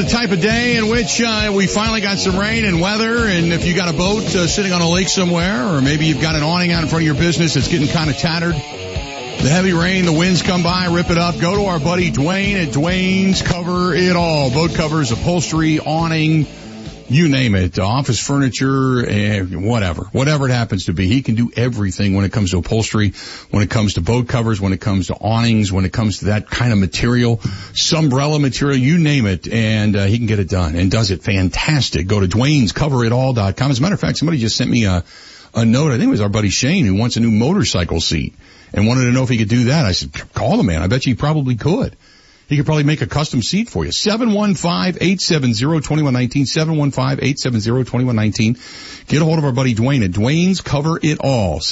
type of day in which we finally got some rain and weather, and if you got a boat sitting on a lake somewhere, or maybe you've got an awning out in front of your business that's getting kind of tattered, the heavy rain, the winds come by, rip it up, go to our buddy Dwayne at Dwayne's Cover It All. Boat covers, upholstery, awning, you name it, office furniture, whatever it happens to be. He can do everything when it comes to upholstery, when it comes to boat covers, when it comes to awnings, when it comes to that kind of material, sunbrella material, you name it, and he can get it done and does it fantastic. Go to Dwayne'sCoverItAll.com. As a matter of fact, somebody just sent me a note. I think it was our buddy Shane, who wants a new motorcycle seat and wanted to know if he could do that. I said, call the man. I bet you he probably could. He could probably make a custom seat for you. 715-870-2119, 715-870-2119. Get a hold of our buddy Dwayne at Dwayne's Cover It All,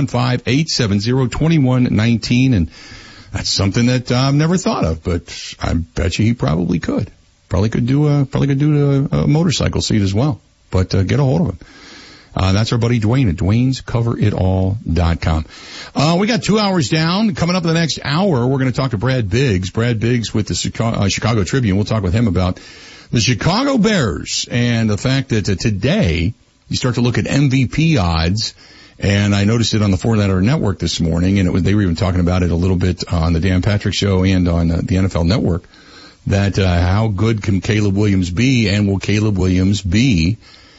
715-870-2119. And that's something that I've never thought of, but I bet you he probably could. Probably could do a motorcycle seat as well. But get a hold of him. That's our buddy Dwayne at Dwayne'sCoverItAll.com. We got 2 hours down. Coming up in the next hour, we're going to talk to Brad Biggs. Brad Biggs with the Chicago Tribune. We'll talk with him about the Chicago Bears and the fact that today you start to look at MVP odds. And I noticed it on the Four Letter Network this morning, and they were even talking about it a little bit on the Dan Patrick Show and on the NFL Network, that how good can Caleb Williams be, and will Caleb Williams be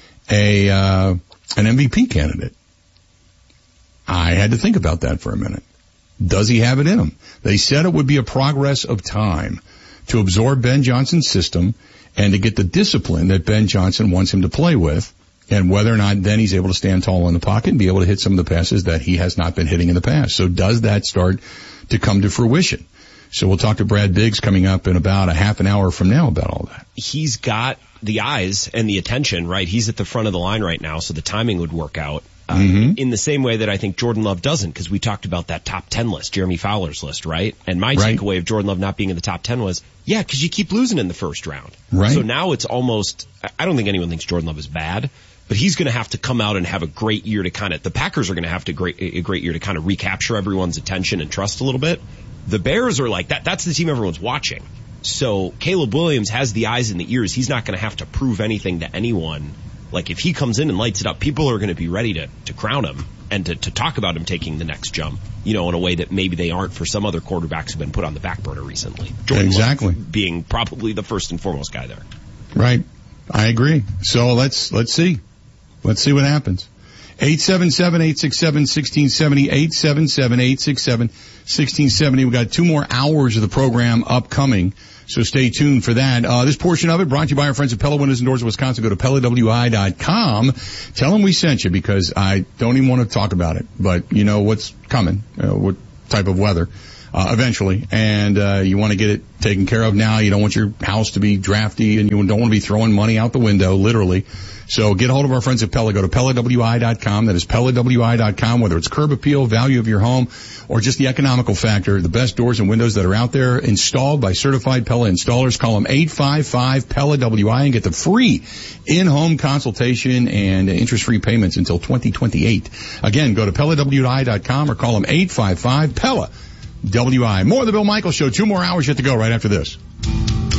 an MVP candidate? I had to think about that for a minute. Does he have it in him? They said it would be a progress of time to absorb Ben Johnson's system and to get the discipline that Ben Johnson wants him to play with, and whether or not then he's able to stand tall in the pocket and be able to hit some of the passes that he has not been hitting in the past. So does that start to come to fruition? So we'll talk to Brad Biggs coming up in about a half an hour from now about all that. He's got the eyes and the attention, right? He's at the front of the line right now, so the timing would work out. In the same way that I think Jordan Love doesn't, because we talked about that top 10 list, Jeremy Fowler's list, right? And my takeaway of Jordan Love not being in the top 10 was, because you keep losing in the first round. Right. So now it's almost, I don't think anyone thinks Jordan Love is bad, but he's going to have to come out and have a great year to the Packers are going to have a great year to kind of recapture everyone's attention and trust a little bit. The Bears are like that. That's the team everyone's watching. So Caleb Williams has the eyes and the ears. He's not going to have to prove anything to anyone. Like, if he comes in and lights it up, people are going to be ready to crown him and to talk about him taking the next jump, in a way that maybe they aren't for some other quarterbacks who've been put on the back burner recently. Jordan Love being probably the first and foremost guy there. Right. I agree. So let's see. Let's see what happens. 877-867-1670, 877-867-1670. We've got 2 more hours of the program upcoming, so stay tuned for that. This portion of it brought to you by our friends at Pella Windows and Doors of Wisconsin. Go to PellaWI.com. Tell them we sent you, because I don't even want to talk about it, but you know what's coming, what type of weather. Eventually, and you want to get it taken care of now. You don't want your house to be drafty, and you don't want to be throwing money out the window, literally. So get a hold of our friends at Pella. Go to PellaWI.com. That is PellaWI.com. Whether it's curb appeal, value of your home, or just the economical factor, the best doors and windows that are out there, installed by certified Pella installers. Call them 855-PELLA-WI and get the free in-home consultation and interest-free payments until 2028. Again, go to PellaWI.com or call them 855-PELLA-WI. More of the Bill Michaels Show. 2 more hours yet to go right after this.